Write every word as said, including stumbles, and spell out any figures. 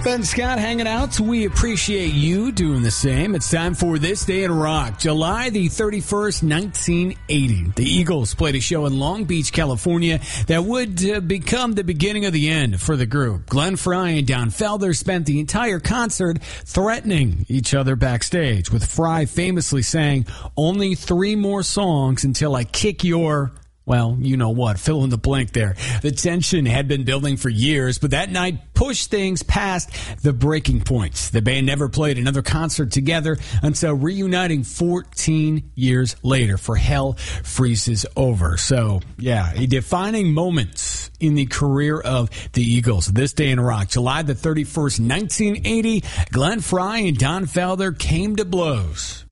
Ben Scott hanging out. We appreciate you doing the same. It's time for This Day in Rock. July the thirty-first, nineteen eighty. The Eagles played a show in Long Beach, California that would uh, become the beginning of the end for the group. Glenn Frey and Don Felder spent the entire concert threatening each other backstage, with Frey famously saying, "Only three more songs until I kick your..." Well, you know what, fill in the blank there. The tension had been building for years, but that night pushed things past the breaking points. The band never played another concert together until reuniting fourteen years later for Hell Freezes Over. So, yeah, a defining moment in the career of the Eagles. This Day in Rock, July the thirty-first, nineteen eighty, Glenn Frey and Don Felder came to blows.